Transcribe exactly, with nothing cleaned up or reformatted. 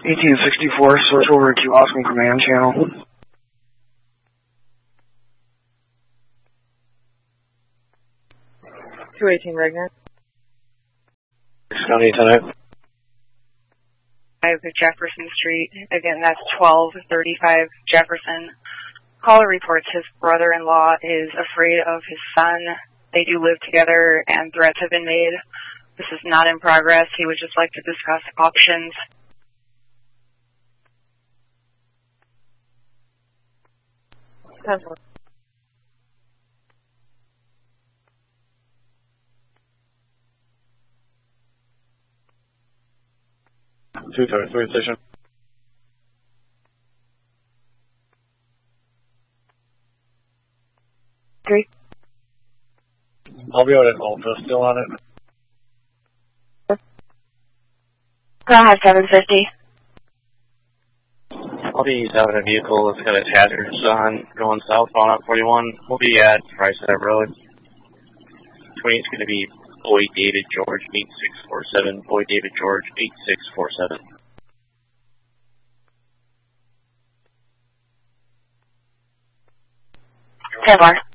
eighteen sixty-four, switch over to Austin Command Channel. two eighteen Regner. County Lieutenant. five Jefferson Street. Again, that's twelve thirty-five Jefferson. Caller reports his brother-in-law is afraid of his son. They do live together and threats have been made. This is not in progress. He would just like to discuss options. Pencil. two thirty-three station. Three. I'll be out at Ultra, still on it. I'll have seven fifty. I'll be having a vehicle that's got its hazards on going southbound on forty-one. We'll be at Price Center Road. twenty-eight's going to be Boyd David George eight six four seven. Boyd David George eight six four seven. ten bar.